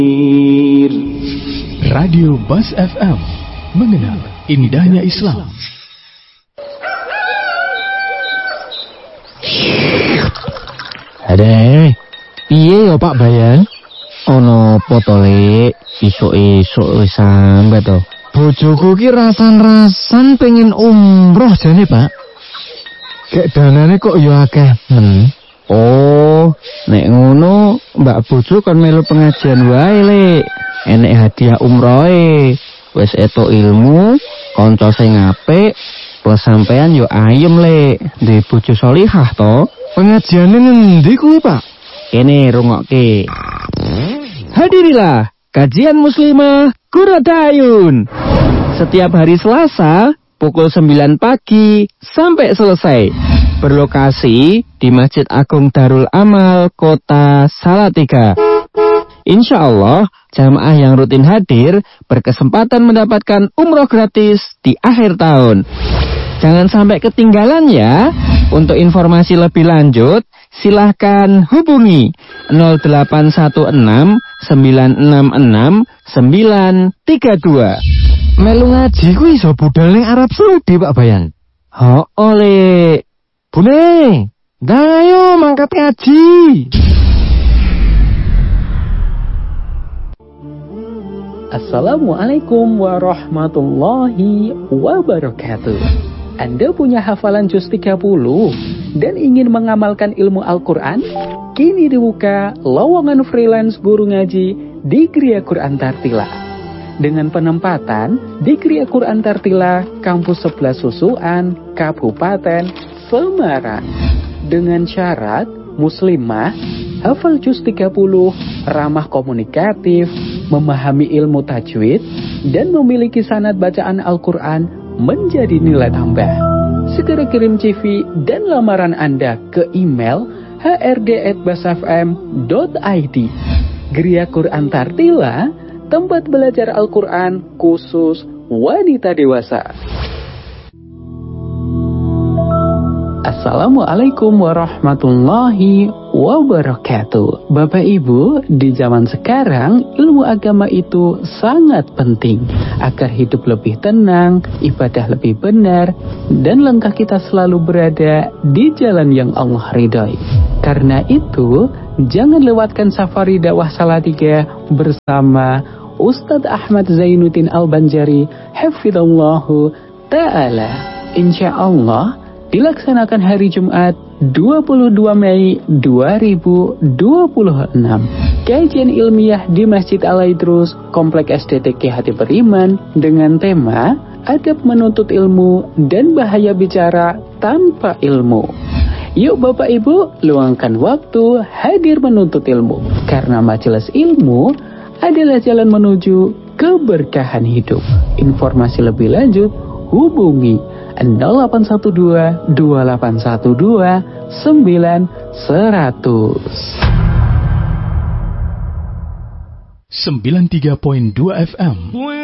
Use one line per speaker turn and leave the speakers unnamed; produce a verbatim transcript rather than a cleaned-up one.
Radio Bas F M, mengenal indahnya Islam.
Ade, piye yo Pak Bayan? Ono potole isuk-isuk wis sampe to. Bojoku ki rasan-rasan pengen umroh jane, Pak. Kek danane kok yo akeh men. Oh, nek ngono Mbak bojo kon melu pengajian wae, Lek. Enek hadiah umrohe. Wis etuk ilmu, kanca sing apik, plus sampean yo ayem, Lek. Duwe bojo salihah to. Pengajiane ngendi kuwi, Pak? Kene rungokke. Hadirilah kajian muslimah Kuratayun. Setiap hari Selasa pukul sembilan pagi sampai selesai. Berlokasi di Masjid Agung Darul Amal Kota Salatiga. Insya Allah jamaah yang rutin hadir berkesempatan mendapatkan umroh gratis di akhir tahun. Jangan sampai ketinggalan ya. Untuk informasi lebih lanjut, silahkan hubungi nol delapan satu enam sembilan enam enam sembilan tiga dua. Melu ngaji kuwi iso budal ning Arab Saudi, Pak Bayan. Ho oleh. Bune, dah ayo mangkat ngaji.
Assalamualaikum warahmatullahi wabarakatuh. Anda punya hafalan juz tiga puluh dan ingin mengamalkan ilmu Al-Quran? Kini dibuka lowongan freelance guru ngaji di Gria Quran Tartila. Dengan penempatan di Gria Quran Tartila, Kampus sebelas Susuan, Kabupaten Semarang. Dengan syarat muslimah, hafal juz tiga puluh, ramah komunikatif, memahami ilmu tajwid, dan memiliki sanad bacaan Al-Quran menjadi nilai tambah. Segera kirim C V dan lamaran Anda ke email h r d at basfm dot i d. Gria Quran Tartila, tempat belajar Al-Quran khusus wanita dewasa. Assalamualaikum warahmatullahi wabarakatuh. Bapak Ibu, di zaman sekarang ilmu agama itu sangat penting agar hidup lebih tenang, ibadah lebih benar, dan langkah kita selalu berada di jalan yang Allah ridhoi. Karena itu, jangan lewatkan safari dakwah Salatiga bersama Ustadz Ahmad Zainuddin Al-Banjari hafizallahu ta'ala. Insya Allah dilaksanakan hari Jumat dua puluh dua Mei dua ribu dua puluh enam. Kajian ilmiah di Masjid Al-Aidrus, Komplek S D T K Hati Beriman dengan tema Adab Menuntut Ilmu dan Bahaya Bicara Tanpa Ilmu. Yuk Bapak Ibu, luangkan waktu hadir menuntut ilmu. Karena majelis ilmu adalah jalan menuju keberkahan hidup. Informasi lebih lanjut hubungi nol delapan satu dua dua delapan satu dua sembilan seratus.
sembilan puluh tiga koma dua F M